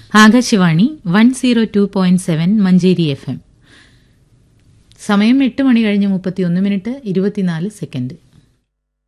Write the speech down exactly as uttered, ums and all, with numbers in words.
Akashvani one zero two point seven Manjeri F M. സമയം എട്ട് മണി കഴിഞ്ഞ് മുപ്പത്തിയൊന്ന് മിനിറ്റ് ഇരുപത്തിനാല് സെക്കൻഡ്.